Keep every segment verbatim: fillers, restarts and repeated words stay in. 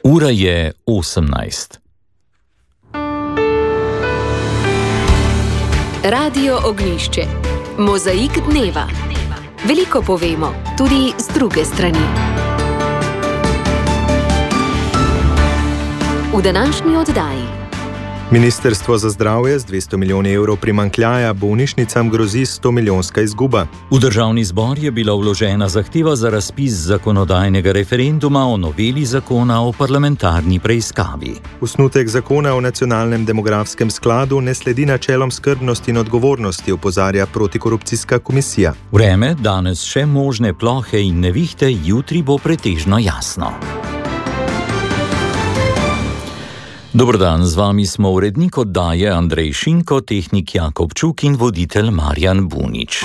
Ura je osemnajst. Radio Ognjišče. Mozaik dneva. Veliko povemo, tudi z druge strani. V današnji oddaji. Ministrstvo za zdravje z dvesto milijoni evrov primanjkljaja bolnišnicam grozi sto milijonska izguba. V državni zbor je bila vložena zahteva za razpis zakonodajnega referenduma o noveli zakona o parlamentarni preiskavi. Osnutek zakona o nacionalnem demografskem skladu ne sledi načelom skrbnosti in odgovornosti, opozarja protikorupcijska komisija. Vreme, danes še možne plohe in nevihte, jutri bo pretežno jasno. Dober dan, z vami smo urednik oddaje Andrej Šinko, tehnik Jakob Čuk in voditelj Marjan Bunič.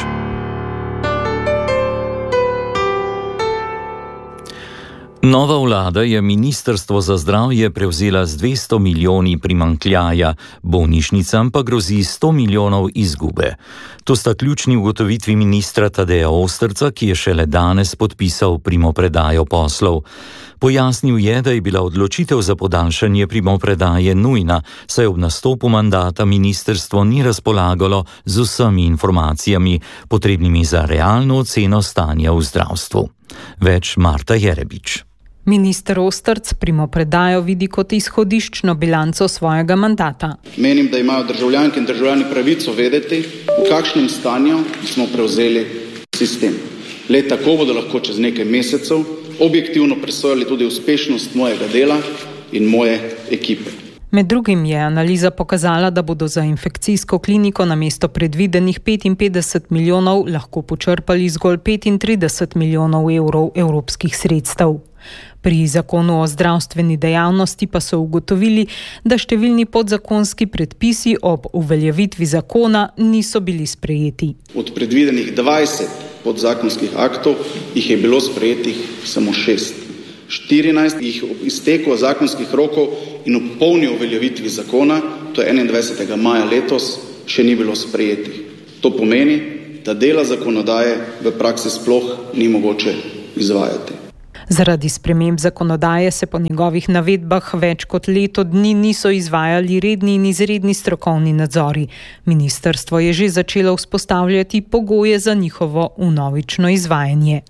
Nova vlada je Ministrstvo za zdravje prevzela z dvesto milijoni primanjkljaja, bolnišnicam pa grozi sto milijonov izgube. To sta ključni ugotovitvi ministra Tadeja Osterca, ki je šele danes podpisal primopredajo poslov. Pojasnil je, da je bila odločitev za podaljšanje primopredaje nujna, saj ob nastopu mandata ministrstvo ni razpolagalo z vsemi informacijami, potrebnimi za realno oceno stanja v zdravstvu. Več Marta Jerebič. Minister Osterc primopredajo vidi kot izhodiščno bilanco svojega mandata. Menim, da imajo državljanke in državljani pravico vedeti, v kakšnem stanju smo prevzeli sistem. Le tako bodo lahko čez nekaj mesecev objektivno presojali tudi uspešnost mojega dela in moje ekipe. Med drugim je analiza pokazala, da bodo za infekcijsko kliniko namesto predvidenih petinpetdeset milijonov lahko počrpali zgolj petintrideset milijonov evrov evropskih sredstev. Pri zakonu o zdravstveni dejavnosti pa so ugotovili, da številni podzakonski predpisi ob uveljavitvi zakona niso bili sprejeti. Od predvidenih dvajset podzakonskih aktov jih je bilo sprejetih samo šest. štirinajst jih ob izteku zakonskih rokov in ob polni uveljavitvi zakona, to je enaindvajsetega maja letos, še ni bilo sprejetih. To pomeni, da dela zakonodaje v praksi sploh ni mogoče izvajati. Zaradi sprememb zakonodaje se po njegovih navedbah več kot leto dni niso izvajali redni in izredni strokovni nadzori. Ministrstvo je že začelo vzpostavljati pogoje za njihovo vnovično izvajanje.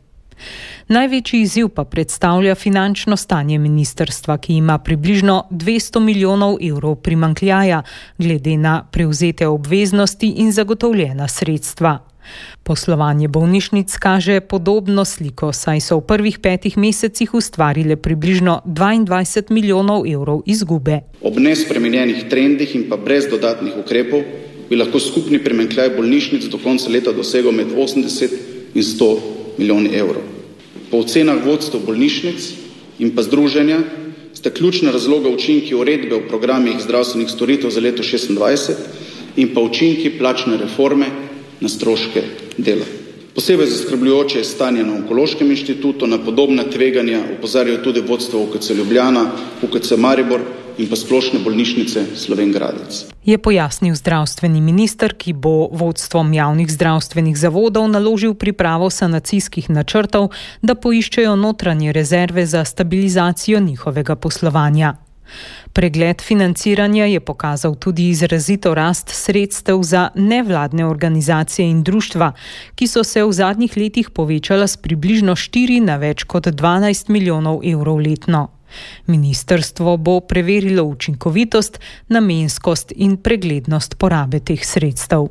Največji izziv pa predstavlja finančno stanje ministrstva, ki ima približno dvesto milijonov evrov primanjkljaja, glede na prevzete obveznosti in zagotovljena sredstva. Poslovanje bolnišnic kaže podobno sliko, saj so v prvih petih mesecih ustvarile približno dvaindvajset milijonov evrov izgube. Ob nespremenjenih trendih in pa brez dodatnih ukrepov bi lahko skupni primanjkljaj bolnišnic do konca leta dosegel med osemdeset in sto milijoni evrov. Po ocenah vodstev bolnišnic in pa združenja sta ključna razloga učinki uredbe o programih zdravstvenih storitev za leto šestindvajset in pa učinki plačne reforme na stroške dela. Posebej zaskrbljujoče je stanje na Onkološkem inštitutu, na podobna tveganja opozarjajo tudi vodstvo U K C Ljubljana, U K C Maribor in pa splošne bolnišnice Slovenj Gradec. Je pojasnil zdravstveni minister, ki bo vodstvom javnih zdravstvenih zavodov naložil pripravo sanacijskih načrtov, da poiščejo notranje rezerve za stabilizacijo njihovega poslovanja. Pregled financiranja je pokazal tudi izrazito rast sredstev za nevladne organizacije in društva, ki so se v zadnjih letih povečala s približno štiri na več kot dvanajst milijonov evrov letno. Ministrstvo bo preverilo učinkovitost, namenskost in preglednost porabe teh sredstev.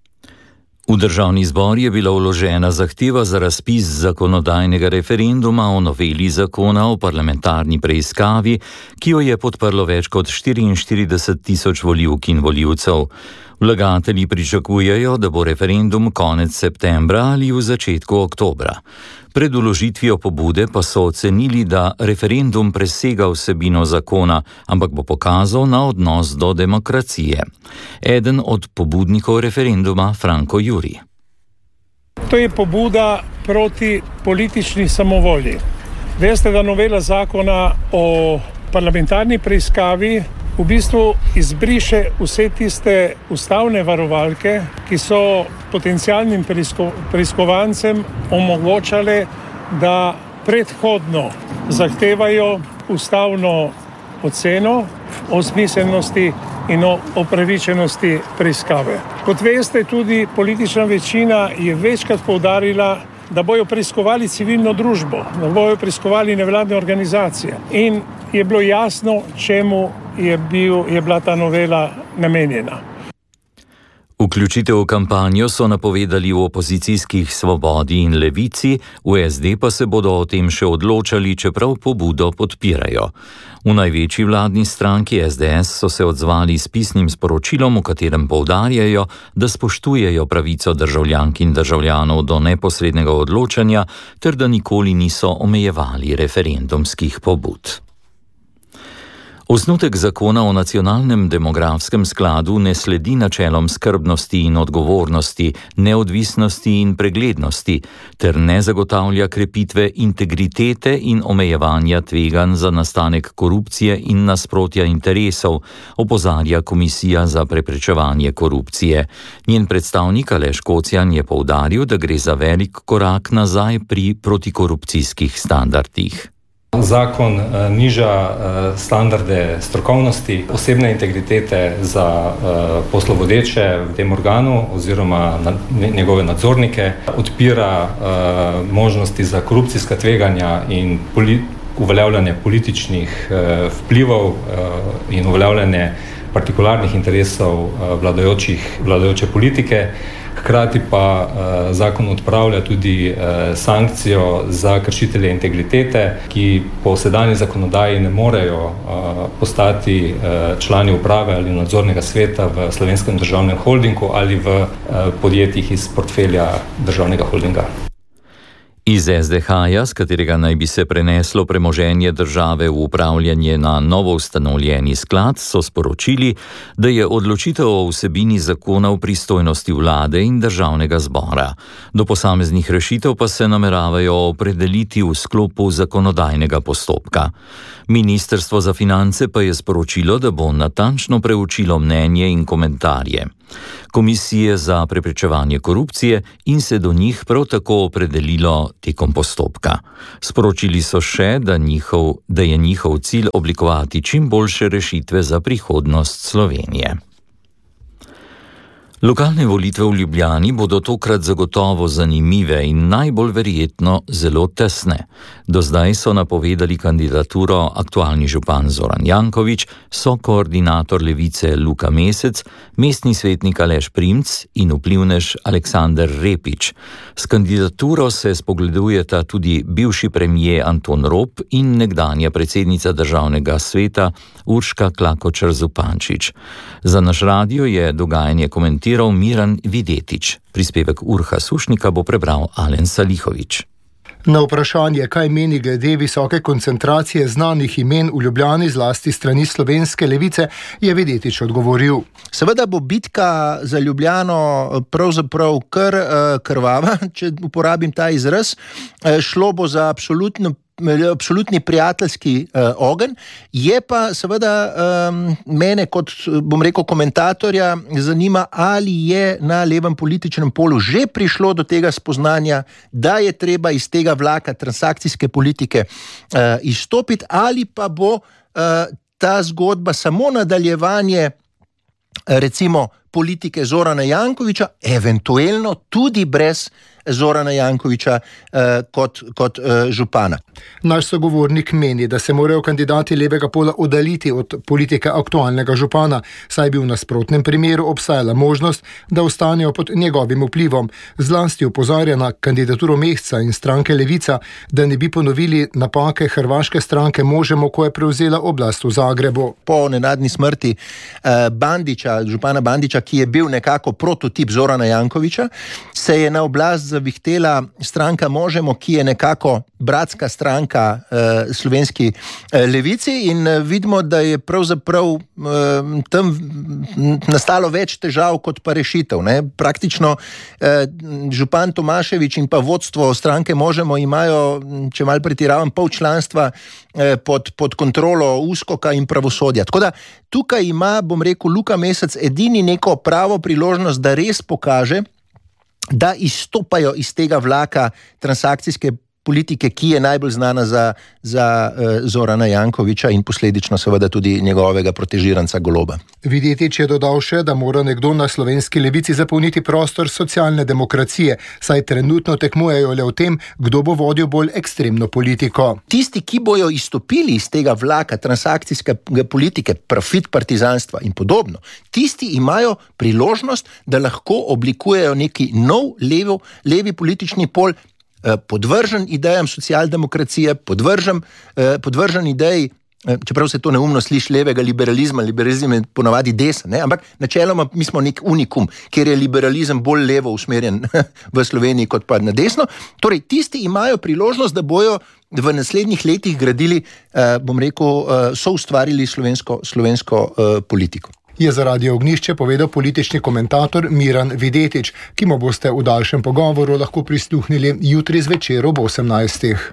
V državni zbor je bila vložena zahteva za razpis zakonodajnega referenduma o noveli zakona o parlamentarni preiskavi, ki jo je podprlo več kot štiriinštirideset tisoč volivk in volivcev. Vlagatelji pričakujejo, da bo referendum konec septembra ali v začetku oktobra. Pred vložitvijo pobude pa so ocenili, da referendum presega vsebino zakona, ampak bo pokazal na odnos do demokracije. Eden od pobudnikov referenduma, Franko Juri. To je pobuda proti politični samovolji. Veste, da novela zakona o parlamentarni preiskavi v bistvu izbriše vse tiste ustavne varovalke, ki so potencialnim preisko, preiskovancem omogočale, da predhodno zahtevajo ustavno oceno o smiselnosti in o upravičenosti preiskave. Kot veste, tudi politična večina je večkrat poudarila, da bojo preiskovali civilno družbo, da bojo preiskovali nevladne organizacije. In je bilo jasno, čemu je, bil, je bila ta novela namenjena. Vključitev v kampanjo so napovedali v opozicijskih Svobodi in Levici, v es de pa se bodo o tem še odločali, čeprav pobudo podpirajo. V največji vladni stranki es de es so se odzvali s pisnim sporočilom, v katerem poudarjajo, da spoštujejo pravico državljank in državljanov do neposrednega odločanja ter da nikoli niso omejevali referendumskih pobud. Osnutek zakona o nacionalnem demografskem skladu ne sledi načelom skrbnosti in odgovornosti, neodvisnosti in preglednosti, ter ne zagotavlja krepitve integritete in omejevanja tveganj za nastanek korupcije in nasprotja interesov, opozarja Komisija za preprečevanje korupcije. Njen predstavnik Aleš Kocjan je poudaril, da gre za velik korak nazaj pri protikorupcijskih standardih. Zakon uh, niža uh, standarde strokovnosti, osebne integritete za uh, poslovodeče v tem organu oziroma na, njegove nadzornike, odpira uh, možnosti za korupcijska tveganja in poli, uveljavljanje političnih uh, vplivov uh, in uveljavljanje partikularnih interesov uh, vladajočih, vladajoče politike. Hkrati pa uh, zakon odpravlja tudi uh, sankcijo za kršitelje integritete, ki po sedanji zakonodaji ne morejo uh, postati uh, člani uprave ali nadzornega sveta v Slovenskem državnem holdingu ali v uh, podjetjih iz portfelja državnega holdinga. Iz es de ha-ja, s katerega naj bi se preneslo premoženje države v upravljanje na novo ustanovljeni sklad, so sporočili, da je odločitev o vsebini zakona v pristojnosti vlade in državnega zbora. Do posameznih rešitev pa se nameravajo opredeliti v sklopu zakonodajnega postopka. Ministrstvo za finance pa je sporočilo, da bo natančno preučilo mnenje in komentarje Komisije za preprečevanje korupcije in se do njih prav tako opredelilo tekom postopka. Sporočili so še, da, njihov, da je njihov cilj oblikovati čim boljše rešitve za prihodnost Slovenije. Lokalne volitve v Ljubljani bodo tokrat zagotovo zanimive in najbolj verjetno zelo tesne. Do zdaj so napovedali kandidaturo aktualni župan Zoran Janković, sokoordinator Levice Luka Mesec, mestni svetnik Aleš Primc in vplivnež Aleksander Repić. S kandidaturo se spogledujeta tudi bivši premijer Anton Rop in nekdanja predsednica državnega sveta Urška Klakočar Zupančič. Za naš radio je dogajanje komentiral Miran Videtič. Prispevek Urha Sušnika bo prebral Alen Salihović. Na vprašanje, kaj meni glede visoke koncentracije znanih imen v Ljubljani, zlasti strani slovenske levice, je Videtič odgovoril. Seveda bo bitka za Ljubljano pravzaprav kar uh, krvava, če uporabim ta izraz. Uh, šlo bo za absolutno absolutni prijateljski uh, ogenj, je pa seveda um, mene kot, bom rekel, komentatorja zanima, ali je na levem političnem polu že prišlo do tega spoznanja, da je treba iz tega vlaka transakcijske politike uh, izstopiti, ali pa bo uh, ta zgodba samo nadaljevanje recimo politike Zorana Jankovića, eventuelno tudi brez Zorana Jankovića eh, kot, kot eh, župana. Naš sogovornik meni, da se morajo kandidati levega pola oddaliti od politike aktualnega župana, saj bi v nasprotnem primeru obstajala možnost, da ostanejo pod njegovim vplivom. Zlasti opozarja na kandidaturo Mesca in stranke Levica, da ne bi ponovili napake hrvaške stranke Možemo, ko je prevzela oblast v Zagrebu. Po nenadni smrti eh, Bandića, župana Bandića, ki je bil nekako prototip Zorana Jankovića, se je na oblast zavihtela stranka Možemo, ki je nekako bratska stranka eh, slovenski eh, levici, in eh, vidimo, da je pravzaprav eh, tam nastalo več težav kot pa rešitev. Ne? Praktično eh, župan Tomašević in pa vodstvo stranke Možemo imajo, če malo pretiravam, pol članstva eh, pod, pod kontrolo Uskoka in pravosodja. Tako da tukaj ima, bom rekel, Luka Mesec edini neko pravo priložnost, da res pokaže, da izstopajo iz tega vlaka transakcijske politike, ki je najbolj znana za, za uh, Zorana Jankovića in posledično seveda tudi njegovega protežiranca Goloba. Videtič je dodal še, da mora nekdo na slovenski levici zapolniti prostor socialne demokracije, saj trenutno tekmujejo le v tem, kdo bo vodil bolj ekstremno politiko. Tisti, ki bojo izstopili iz tega vlaka transakcijske politike, profit partizanstva in podobno, tisti imajo priložnost, da lahko oblikujejo neki nov levo, levi politični pol, podvržen idejam socialdemokracije, podvržen, podvržen ideji, čeprav se to neumno sliši, levega liberalizma, liberalizem je ponavadi desen, ne? Ampak načeloma mi smo nek unikum, kjer je liberalizem bolj levo usmerjen v Sloveniji kot pa na desno. Torej, tisti imajo priložnost, da bojo v naslednjih letih gradili, bom rekel, soustvarili slovensko, slovensko politiko. Je za Radio Ognjišče povedal politični komentator Miran Videtič, ki mu boste v daljšem pogovoru lahko prisluhnili jutri zvečer ob osemnajstih.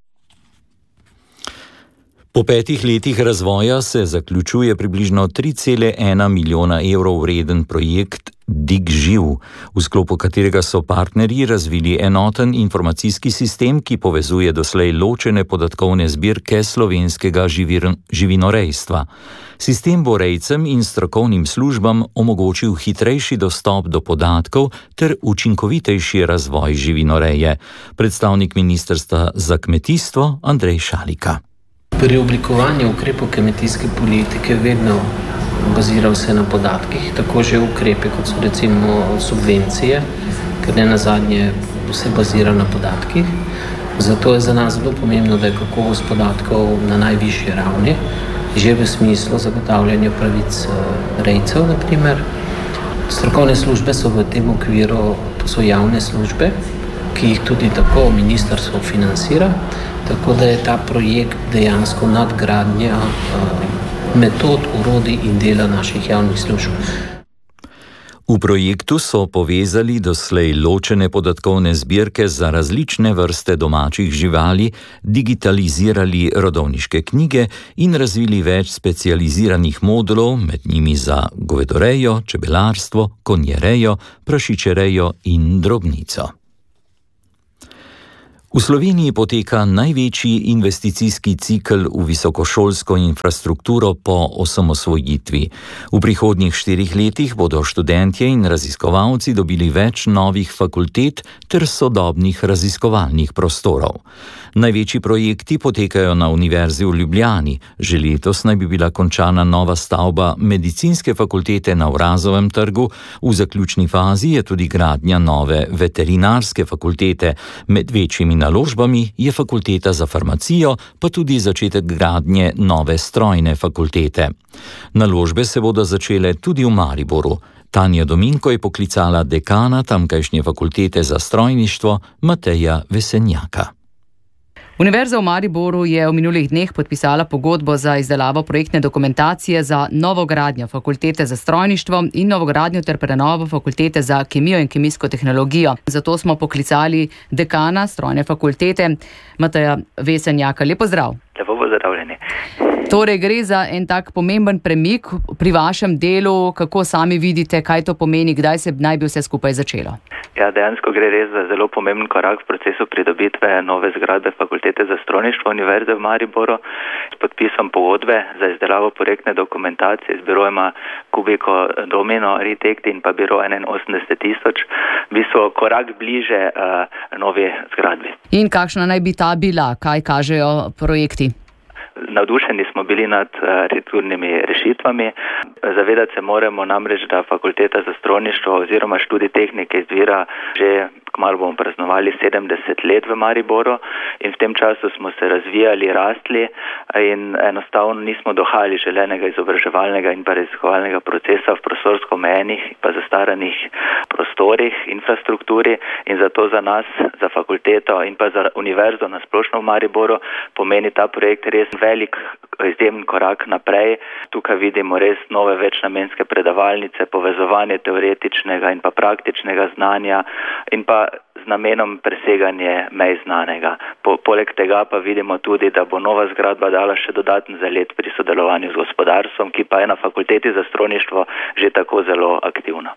Po petih letih razvoja se zaključuje približno tri cele ena milijona evrov vreden projekt DigŽiv, v sklopu katerega so partnerji razvili enoten informacijski sistem, ki povezuje doslej ločene podatkovne zbirke slovenskega živir- živinorejstva. Sistem bo rejcem in strokovnim službam omogočil hitrejši dostop do podatkov ter učinkovitejši razvoj živinoreje. Predstavnik Ministrstva za kmetijstvo Andrej Šalika. Pri oblikovanju ukrepov kmetijske politike vedno bazira vse na podatkih, tako že ukrepe, kot so recimo subvencije, ker ne nazadnje vse bazira na podatkih. Zato je za nas zelo pomembno, da je kakovost podatkov na najvišji ravni, že v smislu zagotavljanja pravic rejcev, na primer. Strokovne službe so v tem okviru, to so javne službe, ki jih tudi tako ministrstvo financira, tako da je ta projekt dejansko nadgradnja metod, orodij in dela naših javnih služb. V projektu so povezali doslej ločene podatkovne zbirke za različne vrste domačih živali, digitalizirali rodovniške knjige in razvili več specializiranih modulov, med njimi za govedorejo, čebelarstvo, konjerejo, prašičerejo in drobnico. V Sloveniji poteka največji investicijski cikel v visokošolsko infrastrukturo po osamosvojitvi. V prihodnjih štirih letih bodo študentje in raziskovalci dobili več novih fakultet ter sodobnih raziskovalnih prostorov. Največji projekti potekajo na Univerzi v Ljubljani. Že letos naj bi bila končana nova stavba medicinske fakultete na Vrazovem trgu, v zaključni fazi je tudi gradnja nove veterinarske fakultete. Med večjimi naložbami je fakulteta za farmacijo, pa tudi začetek gradnje nove strojne fakultete. Naložbe se bodo začele tudi v Mariboru. Tanja Dominko je poklicala dekana tamkajšnje fakultete za strojništvo Mateja Vesenjaka. Univerza v Mariboru je v minulih dneh podpisala pogodbo za izdelavo projektne dokumentacije za novogradnjo fakultete za strojništvo in novogradnjo ter prenovo fakultete za kemijo in kemijsko tehnologijo. Zato smo poklicali dekana strojne fakultete Mateja Vesenjaka. Lep pozdrav. Lepo pozdravljeni. Torej gre za en tak pomemben premik pri vašem delu, kako sami vidite, kaj to pomeni, kdaj se naj bi vse skupaj začelo? Ja, dejansko gre res za zelo pomemben korak v procesu pridobitve nove zgradbe fakultete za strojništvo Univerze v Mariboru s podpisom pogodbe za izdelavo projektne dokumentacije z birojema Kubiko, Domino, Ritect in pa biro oseminosemdeset tisoč, v bistvu korak bliže uh, novi zgradbi. In kakšna naj bi ta bila? Kaj kažejo projekti? Navdušeni smo bili nad arhitekturnimi rešitvami. Zavedati se moramo namreč, da fakulteta za strojništvo oziroma študij tehnike izvira že kmalu bomo praznovali sedemdeset let v Mariboru in v tem času smo se razvijali, rastli in enostavno nismo dohajali želenega izobraževalnega in pa raziskovalnega procesa v prostorsko omejenih pa zastaranih prostorih, infrastrukturi in zato za nas, za fakulteto in pa za univerzo na splošno v Mariboru pomeni ta projekt res velik izjemen korak naprej. Tukaj vidimo res nove večnamenske predavalnice, povezovanje teoretičnega in pa praktičnega znanja in pa z namenom preseganje mej znanega. Po, poleg tega pa vidimo tudi, da bo nova zgradba dala še dodaten zalet pri sodelovanju z gospodarstvom, ki pa je na fakulteti za strojništvo že tako zelo aktivno.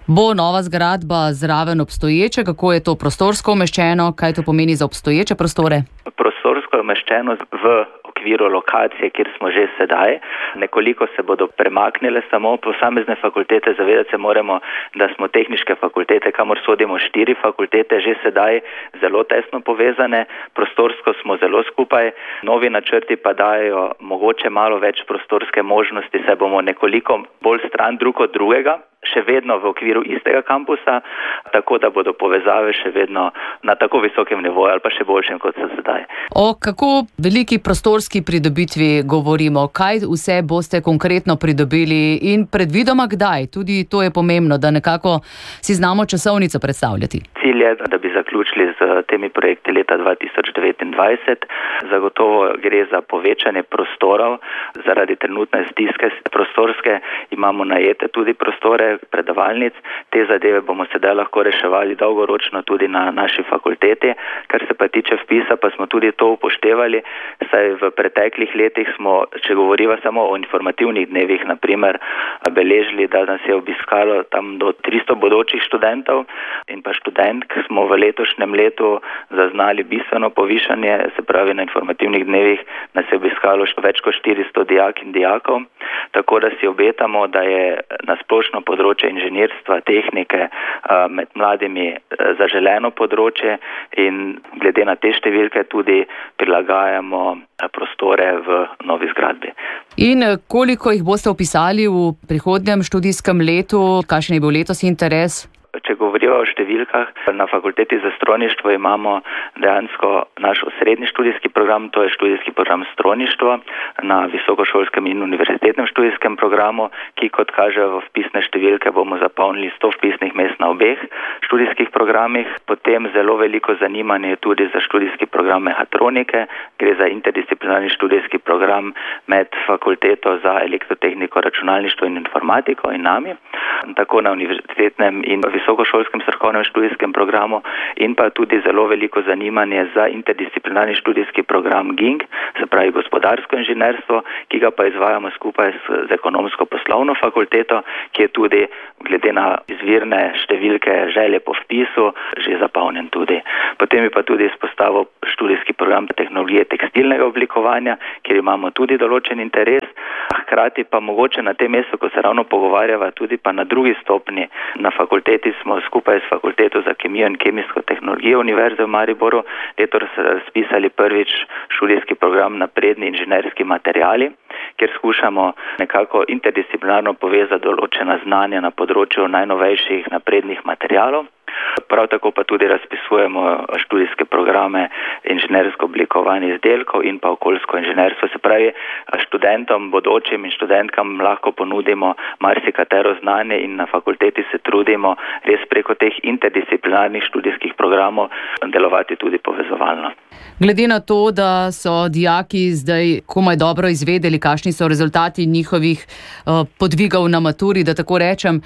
Bo nova zgradba zraven obstoječe? Kako je to prostorsko umeščeno? Kaj to pomeni za obstoječe prostore? Prostorsko umeščeno v okviru lokacije, kjer smo že sedaj. Nekoliko se bodo premaknile samo posamezne fakultete. Zavedati se moramo, da smo tehniške fakultete, kamor sodimo štiri fakultete, že sedaj zelo tesno povezane. Prostorsko smo zelo skupaj. Novi načrti pa dajo mogoče malo več prostorske možnosti, saj bomo nekoliko bolj stran drug od drugega, še vedno v okviru istega kampusa, tako da bodo povezave še vedno na tako visokem nivoju ali pa še boljšem, kot so sedaj. O kako veliki prostorski pridobitvi govorimo? Kaj vse boste konkretno pridobili in predvidoma kdaj? Tudi to je pomembno, da nekako si znamo časovnico predstavljati. Cilj je, da bi zaključili z temi projekti leta dva tisoč devetindvajset. Zagotovo gre za povečanje prostorov. Zaradi trenutne stiske prostorske imamo najete tudi prostore predavalnic. Te zadeve bomo sedaj lahko reševali dolgoročno tudi na naši fakulteti. Kar se pa tiče vpisa, pa smo tudi to upoštevali, saj v preteklih letih smo, če govoriva samo o informativnih dnevih, na primer, beležili, da nas je obiskalo tam do tristo bodočih študentov in pa študentk. Smo v letošnjem letu zaznali bistveno povišanje, se pravi na informativnih dnevih nas je obiskalo več kot štiristo dijak in dijakov, tako da si obetamo, da je na splošno področje inženirstva, tehnike med mladimi zaželeno področje in glede na te številke tudi prilagajamo prostore v novi zgradbi. In koliko jih boste vpisali v prihodnjem študijskem letu? Kakšen je bil letos interes? Če govoriva o številkah, na fakulteti za strojništvo imamo dejansko naš osrednji študijski program, to je študijski program strojništvo na visokošolskem in univerzitetnem študijskem programu, ki kot kažejo vpisne številke bomo zapolnili sto vpisnih mest na obeh študijskih programih. Potem zelo veliko zanimanje je tudi za študijski program mehatronike, gre za interdisciplinarni študijski program med fakulteto za elektrotehniko, računalništvo in informatiko in nami, tako na univerzitetnem in visokošolskem strokovnem študijskem programu in pa tudi zelo veliko zanimanje za interdisciplinarni študijski program G I N G, se pravi gospodarsko inženirstvo, ki ga pa izvajamo skupaj s, z ekonomsko-poslovno fakulteto, ki je tudi glede na izvirne številke želje po vpisu že zapolnjen tudi. Potem je pa tudi izpostavil študijski program tehnologije tekstilnega oblikovanja, kjer imamo tudi določen interes. Hkrati pa mogoče na tem mestu, ko se ravno pogovarjava, tudi pa na drugi stopni na fakulteti smo skupaj s fakulteto za kemijo in kemijsko tehnologijo Univerze v Mariboru letos razpisali prvič študijski program napredni inženirski materiali, kjer skušamo nekako interdisciplinarno povezati določena znanja na področju najnovejših naprednih materialov. Prav tako pa tudi razpisujemo študijske programe inženirsko oblikovanje izdelkov in pa okoljsko inženirstvo. Se pravi, študentom, bodočim in študentkam lahko ponudimo marsikatero znanje in na fakulteti se trudimo res preko teh interdisciplinarnih študijskih programov delovati tudi povezovalno. Glede na to, da so dijaki zdaj komaj dobro izvedeli, kakšni so rezultati njihovih uh, podvigov na maturi, da tako rečem,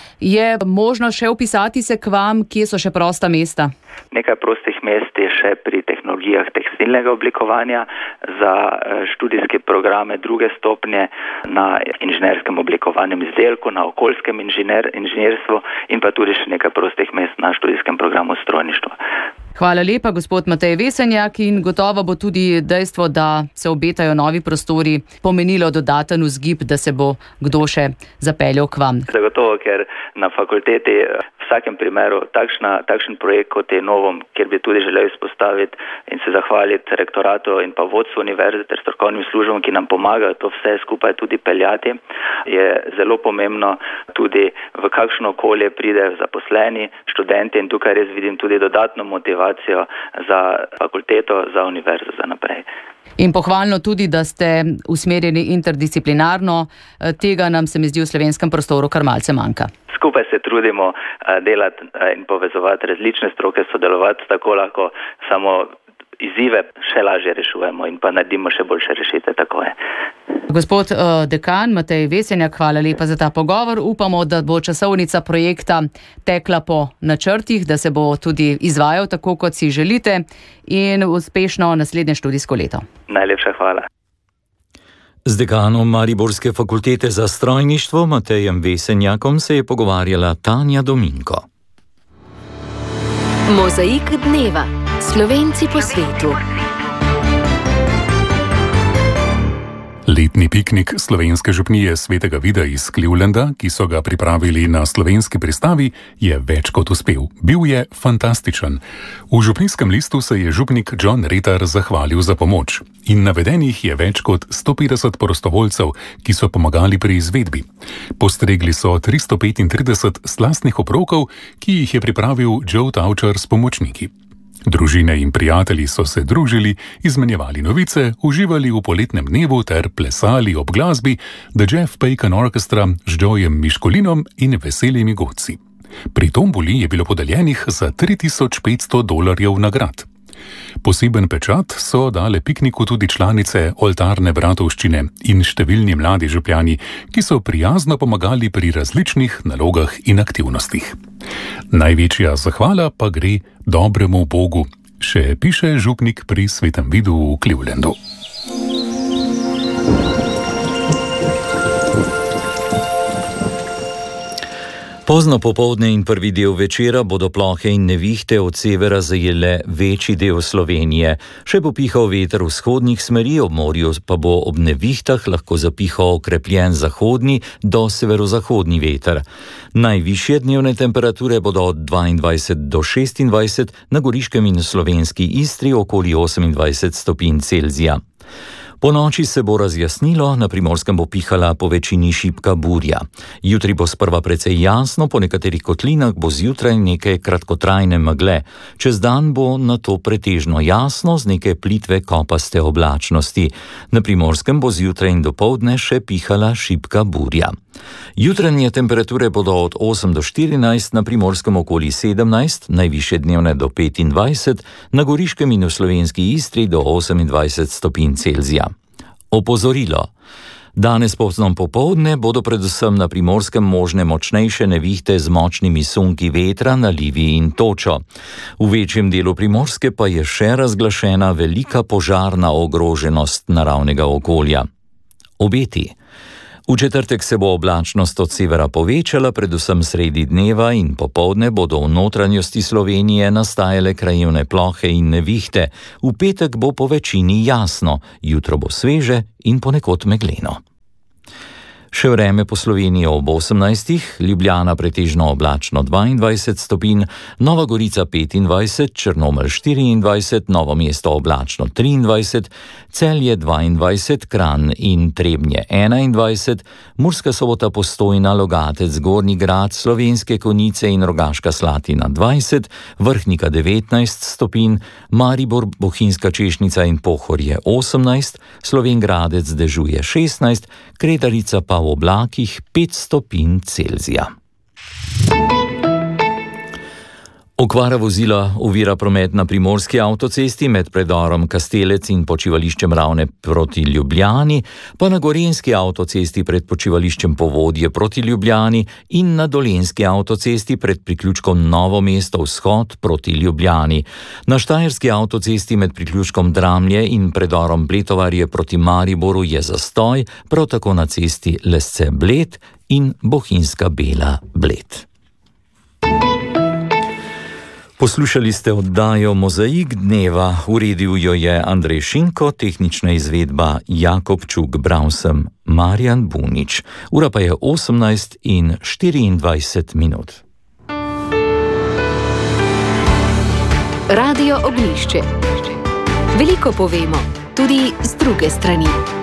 je možno še vpisati se k vam, kje so še prosta mesta? Nekaj prostih mest je še pri tehnologijah tekstilnega oblikovanja za študijske programe druge stopnje na inženerskem oblikovanjem izdelku, na okoljskem inženir, inženirstvu in pa tudi še nekaj prostih mest na študijskem programu strojništva. Hvala lepa, gospod Matej Vesenjak, in gotovo bo tudi dejstvo, da se obetajo novi prostori, pomenilo dodaten vzgib, da se bo kdo še zapeljal k vam. Zagotovo, ker na fakulteti v vsakem primeru takšna, takšen projekt kot je novom, kjer bi tudi želel izpostaviti in se zahvaliti rektoratu in pa vodstvu univerze ter strokovnim službam, ki nam pomagajo to vse skupaj tudi peljati, je zelo pomembno tudi v kakšno okolje pridejo zaposleni, študenti, in tukaj res vidim tudi dodatno motivacijo za fakulteto, za univerzo za naprej. In pohvalno tudi, da ste usmerjeni interdisciplinarno, tega nam se mi zdi v slovenskem prostoru kar malce manjka. Skupaj se trudimo delati in povezovati različne stroke, sodelovati, tako lahko samo izzive še lažje rešujemo in pa naredimo še boljše rešitve, tako je. Gospod dekan Matej Vesenjak, hvala lepa za ta pogovor. Upamo, da bo časovnica projekta tekla po načrtih, da se bo tudi izvajal tako, kot si želite, in uspešno naslednje študijsko leto. Najlepša hvala. Z dekanom Mariborske fakultete za strojništvo Matejem Vesenjakom se je pogovarjala Tanja Dominko. Mozaik dneva. Slovenci po svetu. Letni piknik slovenske župnije Svetega Vida iz Clevelanda, ki so ga pripravili na slovenski pristavi, je več kot uspel. Bil je fantastičen. V župnijskem listu se je župnik John Retar zahvalil za pomoč in navedenih je več kot sto petdeset prostovoljcev, ki so pomagali pri izvedbi. Postregli so tristo petintrideset slastnih obrokov, ki jih je pripravil Joe Tavčar s pomočniki. Družine in prijatelji so se družili, izmenjevali novice, uživali v poletnem dnevu ter plesali ob glasbi The Jeff Bacon Orchestra z Joejem Miškolinom in veselimi godci. Pri tomboli je bilo podeljenih za tri tisoč petsto dolarjev nagrad. Poseben pečat so dale pikniku tudi članice Oltarne bratovščine in številni mladi župljani, ki so prijazno pomagali pri različnih nalogah in aktivnostih. Največja zahvala pa gre dobremu Bogu, še piše župnik pri Svetem Vidu v Clevelandu. Pozno popoldne in prvi del večera bodo plohe in nevihte od severa zajele večji del Slovenije. Še bo pihal veter vzhodnih smeri, ob morju pa bo ob nevihtah lahko zapihal okrepljen zahodni do severozahodni veter. Najvišje dnevne temperature bodo od dvaindvajset do šestindvajset, na Goriškem in slovenski Istri okoli osemindvajset stopinj Celzija. Po noči se bo razjasnilo, na Primorskem bo pihala po večini šibka burja. Jutri bo sprva precej jasno, po nekaterih kotlinah bo zjutraj nekaj kratkotrajne megle. Čez dan bo nato pretežno jasno z neke plitve kopaste oblačnosti. Na Primorskem bo zjutraj in dopoldne še pihala šibka burja. Jutranje temperature bodo od osem do štirinajst, na Primorskem okoli sedemnajst, najvišje dnevne do petindvajset, na Goriškem in v slovenski Istri do osemindvajset stopinj Celzija. Opozorilo. Danes pozno popoldne bodo predvsem na Primorskem možne močnejše nevihte z močnimi sunki vetra, nalivi in točo. V večjem delu Primorske pa je še razglašena velika požarna ogroženost naravnega okolja. Obeti. V četrtek se bo oblačnost od severa povečala, predvsem sredi dneva in popoldne bodo v notranjosti Slovenije nastajale krajevne plohe in nevihte. V petek bo po večini jasno, jutro bo sveže in ponekod megleno. Še vreme po Sloveniji ob osemnajstih, Ljubljana pretežno oblačno dvaindvajset stopinj, Nova Gorica petindvajset, Črnomelj štiriindvajset, Novo mesto oblačno triindvajset, Celje dvaindvajset, Kranj in Trebnje enaindvajset, Murska Sobota, Postojna, Logatec, Gornji Grad, Slovenske Konjice in Rogaška Slatina dvajset, Vrhnika devetnajst stopinj, Maribor, Bohinjska Češnica in Pohorje osemnajst, Slovenj Gradec dežuje šestnajst, Kredarica pa v oblakih pet stopinj Celzija. Okvara vozila ovira promet na primorski avtocesti med predorom Kastelec in počivališčem Ravne proti Ljubljani, pa na gorenjski avtocesti pred počivališčem Povodje proti Ljubljani in na dolenjski avtocesti pred priključkom Novo mesto vzhod proti Ljubljani. Na štajerski avtocesti med priključkom Dramlje in predorom Bletovarje proti Mariboru je zastoj, prav tako na cesti Lesce Bled in Bohinjska Bela Bled. Poslušali ste oddajo Mozaik dneva, uredil jo je Andrej Šinko, tehnična izvedba Jakob Čuk, bral sem Marjan Bunič. Ura pa je osemnajst in štiriindvajset minut. Radio Ognjišče. Veliko povemo, tudi z druge strani.